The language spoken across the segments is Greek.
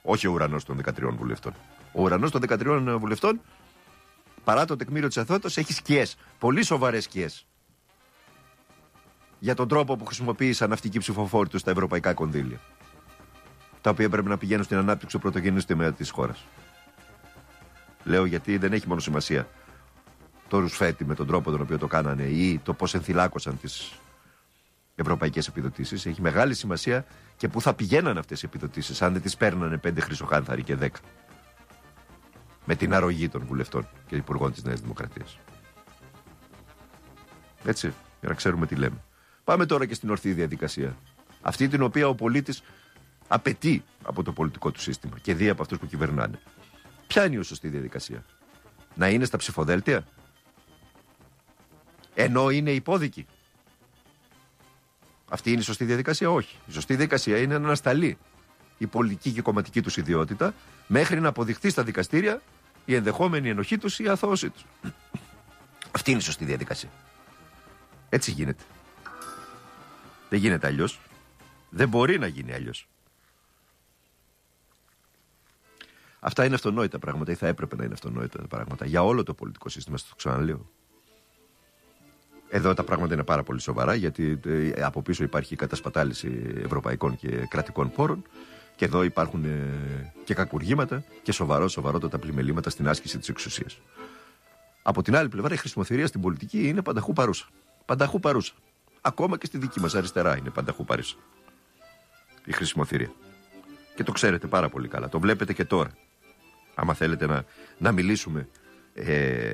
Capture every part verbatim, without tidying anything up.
Όχι ο ουρανός των δεκατριών βουλευτών. Ο ουρανός των δεκατριών βουλευτών, παρά το τεκμήριο της αθωότητας, έχει σκιές. Πολύ σοβαρές σκιές. Για τον τρόπο που χρησιμοποίησαν ναυτικοί ψηφοφόροι τους στα ευρωπαϊκά κονδύλια. Τα οποία πρέπει να πηγαίνουν στην ανάπτυξη του πρωτογενούς τομέα της χώρας. Λέω γιατί δεν έχει μόνο σημασία το ρουσφέτη με τον τρόπο τον οποίο το κάνανε ή το πώς ενθυλάκωσαν τις ευρωπαϊκές επιδοτήσεις. Έχει μεγάλη σημασία και πού θα πηγαίναν αυτές οι επιδοτήσεις, αν δεν τις παίρνανε πέντε χρυσοχάνθαροι και δέκα. Με την αρρωγή των βουλευτών και υπουργών της Νέας Δημοκρατίας. Έτσι, για να ξέρουμε τι λέμε. Πάμε τώρα και στην ορθή διαδικασία. Αυτή την οποία ο πολίτης απαιτεί από το πολιτικό του σύστημα και δει από αυτούς που κυβερνάνε. Ποια είναι η σωστή διαδικασία? Να είναι στα ψηφοδέλτια? Ενώ είναι υπόδικοι? Αυτή είναι η σωστή διαδικασία? Όχι. Η σωστή διαδικασία είναι να ανασταλεί η πολιτική και κομματική τους ιδιότητα μέχρι να αποδειχθεί στα δικαστήρια η ενδεχόμενη ενοχή τους ή η αθώωσή τους. Αυτή είναι η σωστή διαδικασία. Έτσι γίνεται. Δεν γίνεται αλλιώς. Δεν μπορεί να γίνει αλλιώς. Αυτά είναι αυτονόητα πράγματα ή θα έπρεπε να είναι αυτονόητα τα πράγματα για όλο το πολιτικό σύστημα, στο ξαναλέω. Εδώ τα πράγματα είναι πάρα πολύ σοβαρά, γιατί από πίσω υπάρχει η κατασπατάληση ευρωπαϊκών και κρατικών πόρων και εδώ υπάρχουν και κακουργήματα και σοβαρό, σοβαρότατα πλημελήματα στην άσκηση της εξουσίας. Από την άλλη πλευρά η χρησιμοθυρία στην πολιτική είναι πανταχού παρούσα. Πανταχού παρούσα. Ακόμα και στη δική μας αριστερά είναι πανταχού παρούσα η χρησιμοθυρία. Και το ξέρετε πάρα πολύ καλά. Το βλέπετε και τώρα. Άμα θέλετε να, να μιλήσουμε ε,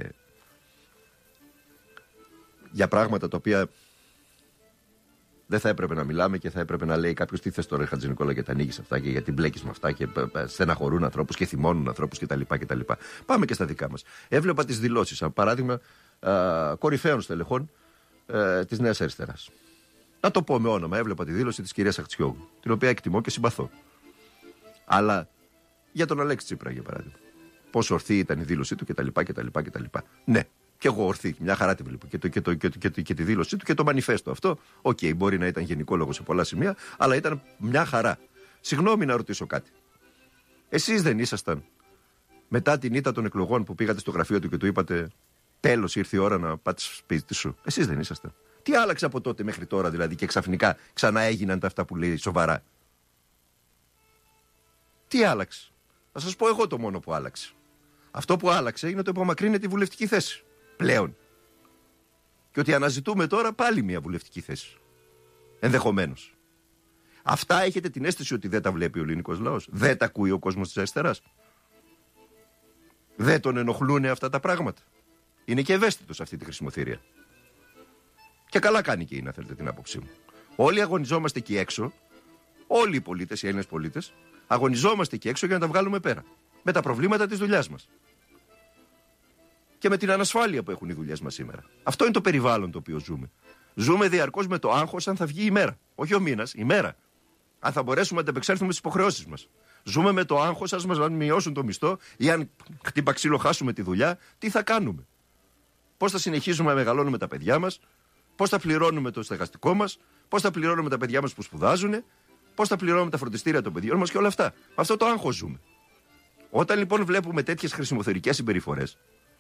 για πράγματα τα οποία δεν θα έπρεπε να μιλάμε και θα έπρεπε να λέει κάποιος τι θες τώρα, Χατζηνικόλα, και τα ανοίγεις αυτά και γιατί μπλέκεις με αυτά και στεναχωρούν ανθρώπους και θυμώνουν ανθρώπους κτλ. κτλ. Πάμε και στα δικά μας. Έβλεπα τις δηλώσεις, σαν παράδειγμα, α, κορυφαίων στελεχών ε, της Νέας Αριστεράς. Να το πω με όνομα, έβλεπα τη δήλωση της κυρίας Αχτσιόγλου, την οποία εκτιμώ και συμπαθώ. Αλλά για τον Αλέξη Τσίπρα, για παράδειγμα. Πόσο ορθή ήταν η δήλωσή του κτλ. κτλ, κτλ. Ναι, και εγώ ορθή. Μια χαρά τη βλέπω. Και, το, και, το, και, το, και, το, και τη δήλωσή του και το μανιφέστο αυτό. Οκ, okay, μπορεί να ήταν γενικόλογο σε πολλά σημεία, αλλά ήταν μια χαρά. Συγγνώμη να ρωτήσω κάτι. Εσείς δεν ήσασταν μετά την ήττα των εκλογών που πήγατε στο γραφείο του και του είπατε τέλος, ήρθε η ώρα να πάτε στο σπίτι σου? Εσείς δεν ήσασταν? Τι άλλαξε από τότε μέχρι τώρα δηλαδή και ξαφνικά ξανά έγιναν τα αυτά που λέει σοβαρά? Τι άλλαξε? Θα σας πω εγώ το μόνο που άλλαξε. Αυτό που άλλαξε είναι ότι απομακρύνεται η βουλευτική θέση πλέον. Και ότι αναζητούμε τώρα πάλι μια βουλευτική θέση. Ενδεχομένως. Αυτά έχετε την αίσθηση ότι δεν τα βλέπει ο ελληνικός λαός? Δεν τα ακούει ο κόσμος της αριστεράς? Δεν τον ενοχλούν αυτά τα πράγματα? Είναι και ευαίσθητος αυτή τη χρησιμοθυρία. Και καλά κάνει και είναι, αν θέλετε την άποψή μου. Όλοι αγωνιζόμαστε εκεί έξω, όλοι οι πολίτες, οι Έλληνες πολίτες, αγωνιζόμαστε εκεί έξω για να τα βγάλουμε πέρα. Με τα προβλήματα της δουλειάς μας. Και με την ανασφάλεια που έχουν οι δουλειές μας σήμερα. Αυτό είναι το περιβάλλον το οποίο ζούμε. Ζούμε διαρκώς με το άγχος αν θα βγει η μέρα. Όχι ο μήνας, η μέρα. Αν θα μπορέσουμε να ανταπεξέλθουμε στις υποχρεώσεις μας. Ζούμε με το άγχος αν μας μειώσουν το μισθό ή αν χτύπα ξύλο χάσουμε τη δουλειά, τι θα κάνουμε? Πώς θα συνεχίσουμε να μεγαλώνουμε τα παιδιά μας? Πώς θα πληρώνουμε το στεγαστικό μας? Πώς θα πληρώνουμε τα παιδιά μας που σπουδάζουν? Πώς θα πληρώνουμε τα φροντιστήρια των παιδιών μας και όλα αυτά? Με αυτό το άγχος ζούμε. Όταν λοιπόν βλέπουμε τέτοιες χρησιμοθερικές συμπεριφορές,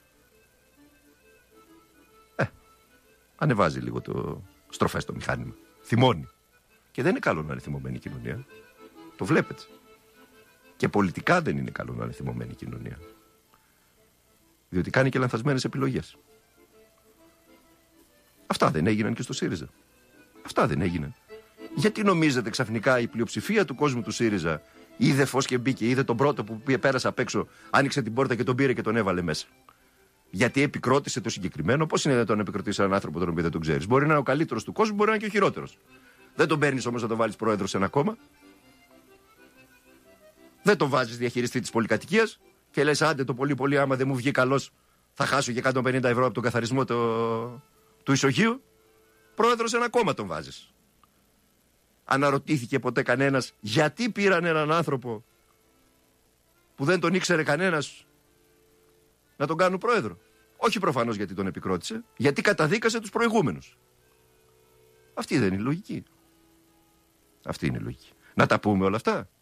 ε, ανεβάζει λίγο το στροφές στο μηχάνημα. Θυμώνει. Και δεν είναι καλό να είναι θυμωμένη η κοινωνία. Το βλέπετε. Και πολιτικά δεν είναι καλό να είναι θυμωμένη η κοινωνία. Διότι κάνει και λανθασμένες επιλογές. Αυτά δεν έγιναν και στο ΣΥΡΙΖΑ. Αυτά δεν έγιναν. Γιατί νομίζετε ξαφνικά η πλειοψηφία του κόσμου του ΣΥΡΙΖΑ είδε φως και μπήκε, είδε τον πρώτο που πέρασε απ' έξω, άνοιξε την πόρτα και τον πήρε και τον έβαλε μέσα? Γιατί επικρότησε το συγκεκριμένο? Πώς είναι να τον επικροτήσει έναν άνθρωπο τον οποίο δεν τον ξέρεις? Μπορεί να είναι ο καλύτερος του κόσμου, μπορεί να είναι και ο χειρότερος. Δεν τον παίρνεις όμως να τον βάλεις πρόεδρο σε ένα κόμμα. Δεν τον βάζεις διαχειριστή της πολυκατοικίας και λες άντε το πολύ πολύ, άμα δεν μου βγει καλός, θα χάσω και εκατόν πενήντα ευρώ από τον καθαρισμό το... του ισογείου. Πρόεδρο σε ένα κόμμα τον βάζεις. Αναρωτήθηκε ποτέ κανένας γιατί πήραν έναν άνθρωπο που δεν τον ήξερε κανένας να τον κάνουν πρόεδρο? Όχι προφανώς γιατί τον επικρότησε, γιατί καταδίκασε τους προηγούμενους. Αυτή δεν είναι η λογική. Αυτή είναι η λογική. Να τα πούμε όλα αυτά.